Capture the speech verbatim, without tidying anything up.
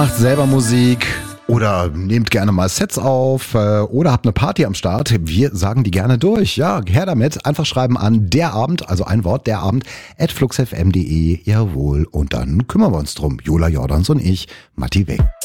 Macht selber Musik oder nehmt gerne mal Sets auf äh, oder habt eine Party am Start. Wir sagen die gerne durch. Ja, her damit. Einfach schreiben an derabend, also ein Wort, derabend, at fluxfm punkt de. Jawohl. Und dann kümmern wir uns drum. Jola Jordans und ich, Matti Weg.